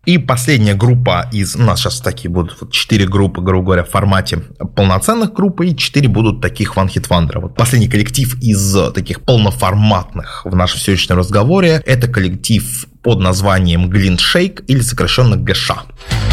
И последняя группа у нас сейчас такие будут 4 группы, грубо говоря, в формате полноценных групп, и 4 будут таких one-hit-wonder. Вот последний коллектив из таких полноформатных в нашем сегодняшнем разговоре — это коллектив под названием Glint Shake, или сокращенно ГШ.